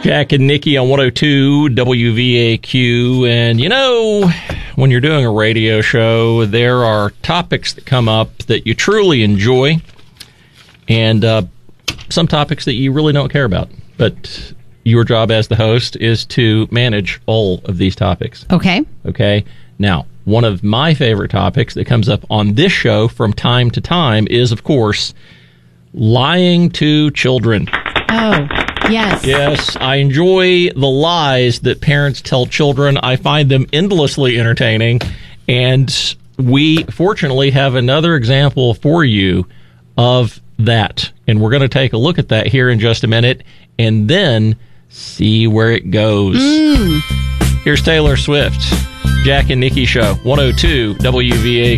Jack and Nikki on 102 WVAQ. And, you know, when you're doing a radio show, there are topics that come up that you truly enjoy and some topics that you really don't care about. But your job as the host is to manage all of these topics. Okay. Okay. Now, one of my favorite topics that comes up on this show from time to time is, of course, lying to children. Oh, yes. Yes, I enjoy the lies that parents tell children. I find them endlessly entertaining. And we, fortunately, have another example for you of that. And we're going to take a look at that here in just a minute and then see where it goes. Here's Taylor Swift, Jack and Nikki Show, 102 WVAQ.